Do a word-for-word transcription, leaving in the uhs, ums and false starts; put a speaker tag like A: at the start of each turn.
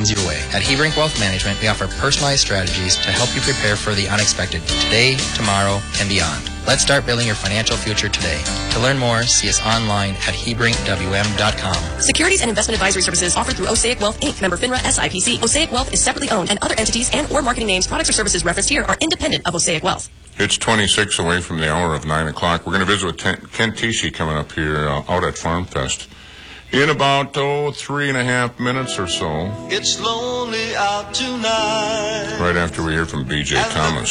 A: comes your way. At Hebrink Wealth Management, we offer personalized strategies to help you prepare for the unexpected today, tomorrow, and beyond. Let's start building your financial future today. To learn more, see us online at hebrink w m dot com.
B: Securities and investment advisory services offered through Osaic Wealth, Incorporated. Member FINRA S I P C. Osaic Wealth is separately owned, and other entities and or marketing names, products, or services referenced here are independent of Osaic Wealth.
C: It's twenty-six away from the hour of nine o'clock. We're going to visit with Ken, Ken Tisci coming up here uh, out at Farm Fest in about, oh, three and a half minutes or so.
D: It's lonely out tonight.
C: Right after we hear from B J Thomas.